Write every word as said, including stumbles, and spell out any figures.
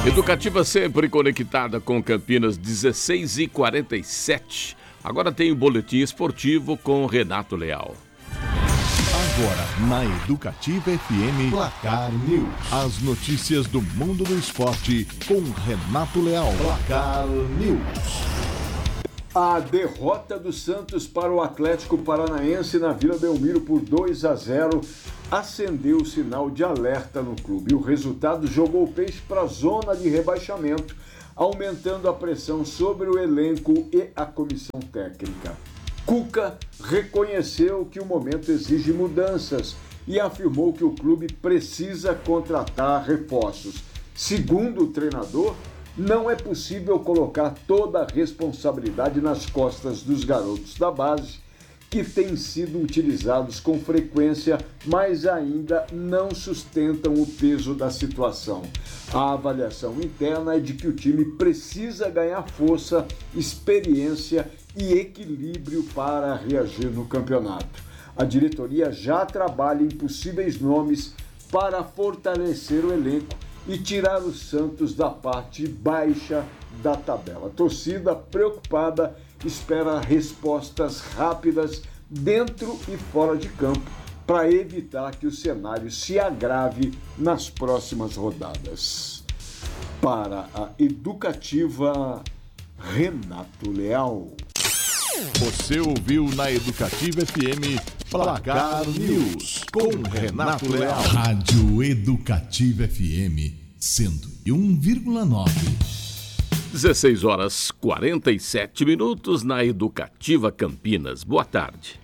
Educativa sempre conectada com Campinas, dezesseis e quarenta e sete. Agora tem o boletim esportivo com Renato Leal. Agora, na Educativa F M, Placar News. As notícias do mundo do esporte com Renato Leal. Placar News. A derrota do Santos para o Atlético Paranaense na Vila Belmiro por dois a zero acendeu o sinal de alerta no clube. O resultado jogou o Peixe para a zona de rebaixamento, aumentando a pressão sobre o elenco e a comissão técnica. Cuca reconheceu que o momento exige mudanças e afirmou que o clube precisa contratar reforços. Segundo o treinador, não é possível colocar toda a responsabilidade nas costas dos garotos da base, que têm sido utilizados com frequência, mas ainda não sustentam o peso da situação. A avaliação interna é de que o time precisa ganhar força, experiência e equilíbrio para reagir no campeonato. A diretoria já trabalha em possíveis nomes para fortalecer o elenco e tirar o Santos da parte baixa da tabela. A torcida, preocupada, espera respostas rápidas dentro e fora de campo para evitar que o cenário se agrave nas próximas rodadas. Para a Educativa, Renato Leal. Você ouviu na Educativa F M Placar News com Renato Leal. Rádio Educativa F M cento e um vírgula nove. dezesseis horas e quarenta e sete minutos na Educativa Campinas. Boa tarde.